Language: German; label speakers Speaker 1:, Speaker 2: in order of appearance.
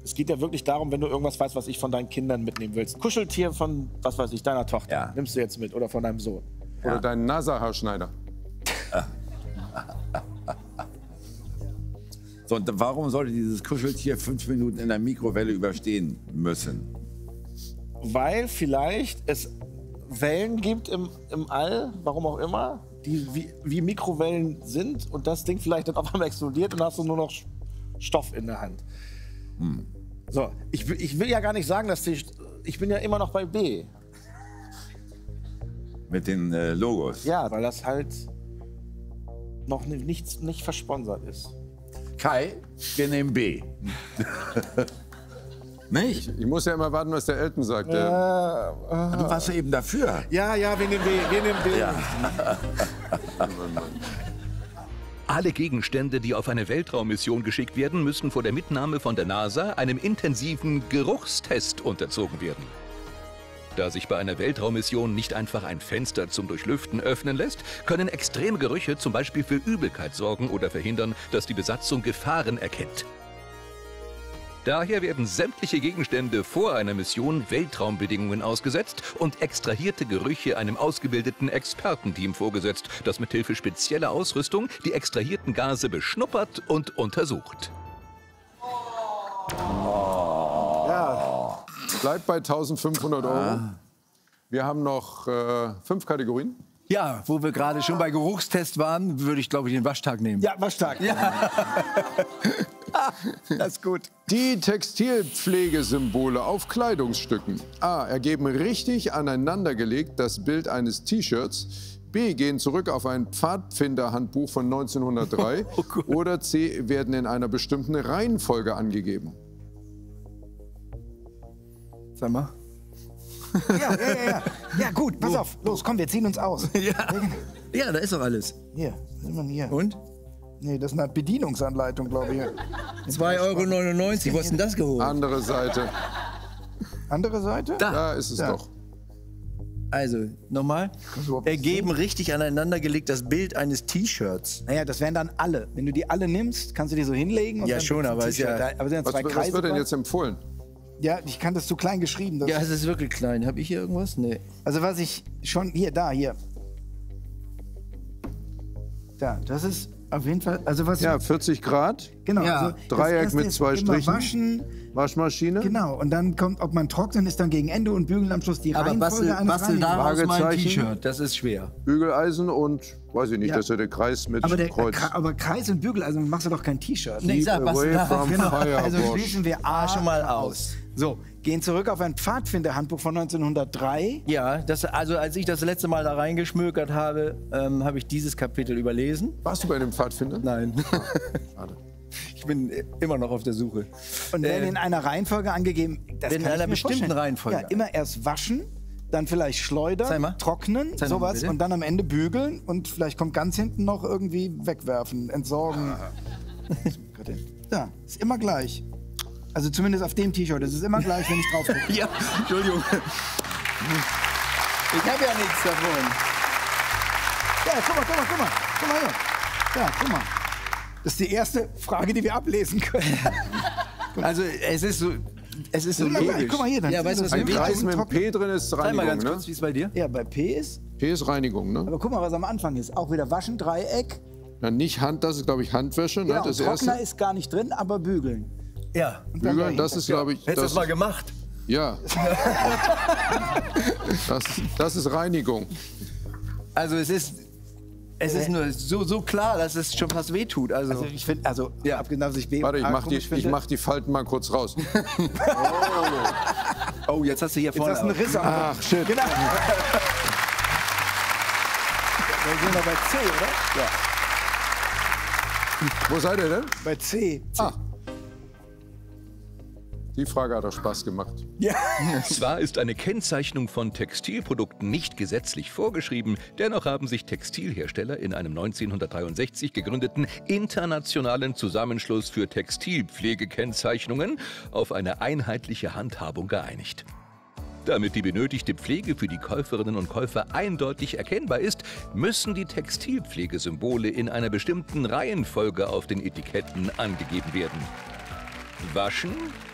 Speaker 1: Es geht ja wirklich darum, wenn du irgendwas weißt, was ich von deinen Kindern mitnehmen willst. Kuscheltier von, was weiß ich, deiner Tochter.
Speaker 2: Ja.
Speaker 1: Nimmst du jetzt mit oder von deinem Sohn.
Speaker 3: Oder dein NASA-Haarschneider.
Speaker 2: So, und warum sollte dieses Kuscheltier 5 Minuten in der Mikrowelle überstehen müssen?
Speaker 1: Weil vielleicht es Wellen gibt im All, warum auch immer, die wie Mikrowellen sind und das Ding vielleicht dann auf einmal explodiert und dann hast du nur noch Stoff in der Hand. So, ich will ja gar nicht sagen, dass ich bin ja immer noch bei B.
Speaker 2: Mit den Logos?
Speaker 1: Ja, weil das halt noch nicht versponsert ist.
Speaker 2: Kai, wir nehmen B. Nicht?
Speaker 3: Ich muss ja immer warten, was der Elton sagt.
Speaker 2: Du warst ja eben dafür.
Speaker 1: Ja, wir nehmen B, wir nehmen B.
Speaker 2: Ja.
Speaker 4: Alle Gegenstände, die auf eine Weltraummission geschickt werden, müssen vor der Mitnahme von der NASA einem intensiven Geruchstest unterzogen werden. Da sich bei einer Weltraummission nicht einfach ein Fenster zum Durchlüften öffnen lässt, können extreme Gerüche zum Beispiel für Übelkeit sorgen oder verhindern, dass die Besatzung Gefahren erkennt. Daher werden sämtliche Gegenstände vor einer Mission Weltraumbedingungen ausgesetzt und extrahierte Gerüche einem ausgebildeten Expertenteam vorgesetzt, das mithilfe spezieller Ausrüstung die extrahierten Gase beschnuppert und untersucht.
Speaker 1: Ja.
Speaker 3: Bleibt bei 1.500 Euro. Wir haben noch 5 Kategorien.
Speaker 5: Ja, wo wir gerade schon bei Geruchstest waren, würde ich, glaube ich, den Waschtag nehmen.
Speaker 1: Ja, Waschtag.
Speaker 5: Ja. Das ist gut.
Speaker 3: Die Textilpflegesymbole auf Kleidungsstücken. A. Ergeben richtig aneinandergelegt das Bild eines T-Shirts. B. Gehen zurück auf ein Pfadfinderhandbuch von 1903. Oder C. Werden in einer bestimmten Reihenfolge angegeben.
Speaker 5: Sag mal.
Speaker 1: Ja, gut, pass auf. Los, komm, wir ziehen uns aus.
Speaker 5: Ja, da ist doch alles.
Speaker 1: Hier, was ist man hier?
Speaker 5: Und?
Speaker 1: Nee, das ist eine Bedienungsanleitung, glaube ich.
Speaker 5: 2,99 €. Wo hast denn das geholt?
Speaker 3: Andere Seite.
Speaker 1: Andere Seite?
Speaker 3: Da ist es doch.
Speaker 5: Also, nochmal.
Speaker 1: überhaupt
Speaker 5: Ergeben richtig aneinandergelegt das Bild eines T-Shirts.
Speaker 1: Naja, das wären dann alle. Wenn du die alle nimmst, kannst du die so hinlegen. Und
Speaker 5: Ja,
Speaker 1: dann
Speaker 5: schon,
Speaker 1: ist ein
Speaker 5: aber ist
Speaker 1: T-Shirt
Speaker 5: ja-
Speaker 1: da. Aber sind ja zwei
Speaker 3: Was
Speaker 1: Kreise
Speaker 3: wird denn
Speaker 1: dran.
Speaker 3: jetzt empfohlen?
Speaker 1: Ja, ich kann das zu klein geschrieben. Das
Speaker 5: Ja, es ist wirklich klein. Habe ich hier irgendwas? Nee.
Speaker 1: Also was ich schon... Hier. Da, das ist auf jeden Fall... Also was
Speaker 3: Ja, 40 Grad,
Speaker 1: genau.
Speaker 5: Ja.
Speaker 1: Also das
Speaker 3: Dreieck
Speaker 1: erste
Speaker 3: mit
Speaker 1: ist
Speaker 3: 2
Speaker 1: immer
Speaker 3: Strichen.
Speaker 1: Waschen,
Speaker 3: Waschmaschine.
Speaker 1: genau. Und dann kommt, ob man trocknen ist dann gegen Ende und bügeln am Schluss die
Speaker 5: Aber
Speaker 1: Reihenfolge eines
Speaker 5: bastel
Speaker 1: Reinigers.
Speaker 5: daraus mein
Speaker 3: Fragezeichen.
Speaker 5: T-Shirt. Das ist schwer.
Speaker 3: Bügeleisen und, weiß ich nicht,
Speaker 1: Ja.
Speaker 3: das ist ja der Kreis mit
Speaker 1: Aber,
Speaker 3: Kreuz.
Speaker 1: aber Kreis und Bügel, also machst du doch kein T-Shirt.
Speaker 5: Nee, ich sag, bastel
Speaker 3: Away
Speaker 5: daraus.
Speaker 3: from
Speaker 1: Genau.
Speaker 3: fire,
Speaker 1: Also
Speaker 3: Bosch.
Speaker 1: schließen wir A
Speaker 5: schon mal aus.
Speaker 1: So, gehen zurück auf ein Pfadfinderhandbuch von 1903.
Speaker 5: Ja, also als ich das letzte Mal da reingeschmökert habe, habe ich dieses Kapitel überlesen.
Speaker 3: Warst du bei einem Pfadfinder?
Speaker 5: Nein.
Speaker 3: Schade.
Speaker 5: Ich bin immer noch auf der Suche.
Speaker 1: Und werden in einer Reihenfolge angegeben. Das
Speaker 5: in
Speaker 1: kann ich
Speaker 5: einer
Speaker 1: mir
Speaker 5: bestimmten
Speaker 1: vorstellen.
Speaker 5: Reihenfolge.
Speaker 1: Ja, immer erst waschen, dann vielleicht
Speaker 5: Zeig
Speaker 1: schleudern,
Speaker 5: mal.
Speaker 1: trocknen,
Speaker 5: Zeig noch mal
Speaker 1: sowas
Speaker 5: bitte.
Speaker 1: und dann am Ende bügeln und vielleicht kommt ganz hinten noch irgendwie wegwerfen, entsorgen. Ja, ist immer gleich. Also zumindest auf dem T-Shirt. Es ist immer gleich, wenn ich drauf gucke.
Speaker 5: Ja, Entschuldigung. Ich habe ja nichts davon.
Speaker 1: Ja, guck mal hier. Ja, guck mal. Das ist die erste Frage, die wir ablesen können.
Speaker 5: Also es ist so
Speaker 1: Immer gleich.
Speaker 5: logisch.
Speaker 1: Guck mal hier, dann
Speaker 5: Ja, weißt du, was
Speaker 3: Ein
Speaker 5: mir
Speaker 3: Kreis
Speaker 5: wichtig
Speaker 3: mit
Speaker 5: ist?
Speaker 3: einem P drin ist
Speaker 5: Zeig mal
Speaker 3: Reinigung,
Speaker 5: ganz
Speaker 3: ne?
Speaker 5: kurz, wie es bei dir?
Speaker 1: Ja, bei P ist.
Speaker 3: P ist Reinigung, ne?
Speaker 1: Aber guck mal, was am Anfang ist. Auch wieder waschen, Dreieck.
Speaker 3: Na, nicht Hand, das ist, glaube ich, Handwäsche, ne?
Speaker 1: Genau,
Speaker 3: Das
Speaker 1: Trockner
Speaker 3: erste.
Speaker 1: ist gar nicht drin, aber bügeln.
Speaker 5: Ja.
Speaker 1: Und dann
Speaker 3: Bügeln, das
Speaker 1: dahinter.
Speaker 3: ist, glaube ich,
Speaker 5: Hättest du das mal gemacht?
Speaker 3: ja. Das ist Reinigung.
Speaker 5: Also es ist nur so klar, dass es schon fast wehtut.
Speaker 1: Also ich finde,
Speaker 5: Ja.
Speaker 1: abgesehen, dass ich B
Speaker 3: Warte, ich
Speaker 1: A
Speaker 3: mach,
Speaker 1: komisch finde,
Speaker 3: mach die Falten mal kurz raus.
Speaker 5: Oh, jetzt hast du hier
Speaker 1: Jetzt
Speaker 5: vorne.
Speaker 1: hast du einen Riss am
Speaker 3: Ach, shit.
Speaker 1: Genau. Dann sind wir bei C, oder? Ja.
Speaker 3: Wo seid ihr denn?
Speaker 1: Bei C.
Speaker 3: Ah. Die Frage hat doch Spaß gemacht.
Speaker 4: Zwar ist eine Kennzeichnung von Textilprodukten nicht gesetzlich vorgeschrieben, dennoch haben sich Textilhersteller in einem 1963 gegründeten internationalen Zusammenschluss für Textilpflegekennzeichnungen auf eine einheitliche Handhabung geeinigt. Damit die benötigte Pflege für die Käuferinnen und Käufer eindeutig erkennbar ist, müssen die Textilpflegesymbole in einer bestimmten Reihenfolge auf den Etiketten angegeben werden. Waschen,